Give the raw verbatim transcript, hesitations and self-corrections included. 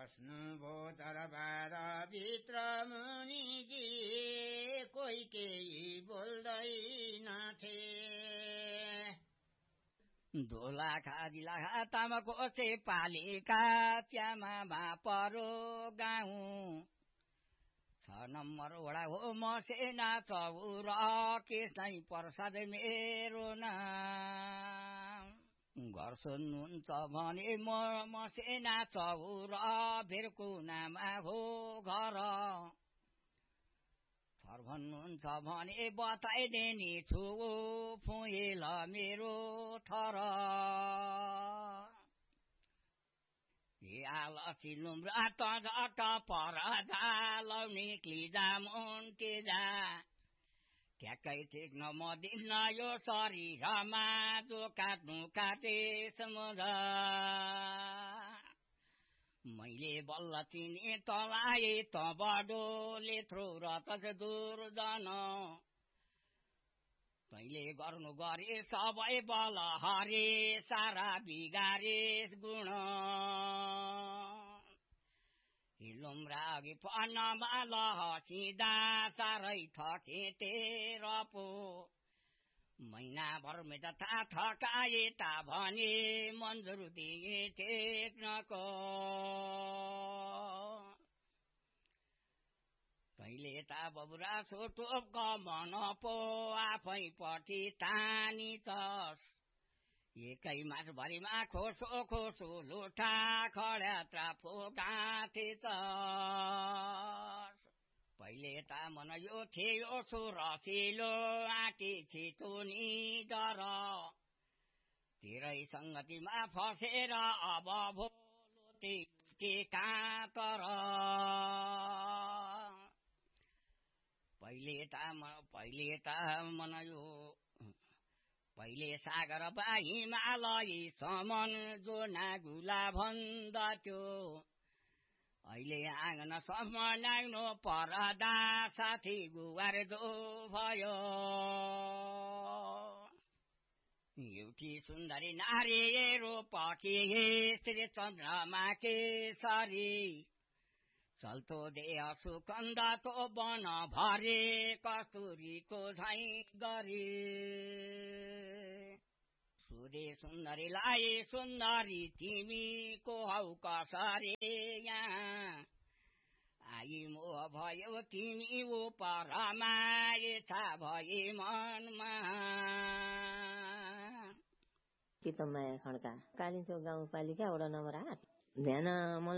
बस्नुभो दरबार भित्र मुनिजी कोही केही बोल्दैनथे दोलाखा दिलाखा तामाको पालिका च्यामामा परो गाउँ छ नम्बर वडा हो मसेना चौर कृष्ण प्रसाद मेरो नाम घर सोध्नुहुन्छ भने म मसेना चौर भिरकुनामा हो घर थर भन्नुहुन्छ भने बताइदिने छु फुइल मेरो थर आलसी लुम्रा त परदा लाउने क्लिजा मुन्टिजा ठ्याक्कै ठिक न म दिन यो शरीरमा जो काट्नु काटे समुद्र मैले बल्ल चिने तलाई त बडोले थ्रो र त दुर्जन तैले गर्नु गरे सबै बल हरे सारा बिगारेस गुण हिलुम्रा अघि पन्नमा लहसिँदा साह्रै थकेतेर पो महिनाभर मेटा था थकाए ता भने मन्जुर दिए टेक्नको तैले ता बबुरा सोटोप मन पो आफै पटी तानी तस एकै मासभरिमा खोसो खोसो लुठा खड्या त्राफो गाँथे तस पहिले त मन यो थियो सो रसिलो आँटी छिटो नि डर तेरै संगतिमा फसेर अब भोलो ते कातर पहिले त पहिले त मन यो पहिले सागर बा हिमालय समन जो नागुला भन्दथ्यो अहिले आँगन सम्म नाग्नु परदा साथी गुवार जो भयो एउटी सुन्दरी नारी रूपकी श्री चन्द्रमा केसरी चल्तो देह सुकन्द तो बन भरे कस्तुरीको झै गरी सूर्य सुन्दरीलाई सुन्दरी तिमीको हौ कसरी यहाँ आई मोह भयो तिमी उपरमा इच्छा भए मनमा चितमाया खड्का कालिम्पोङ गाउँपालिका वडा नम्बर आठ ध्यान